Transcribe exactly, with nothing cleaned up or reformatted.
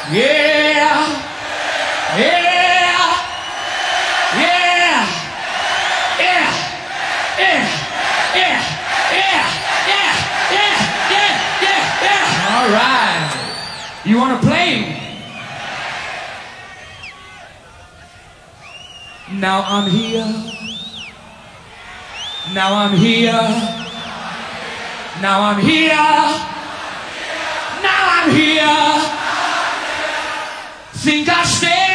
Yeah, yeah, yeah, yeah, yeah, yeah, yeah, yeah, yeah, yeah, yeah, yeah. All right. You want to play? Now I'm here. Now I'm here. Now I'm here. Now I'm here. Think I stay.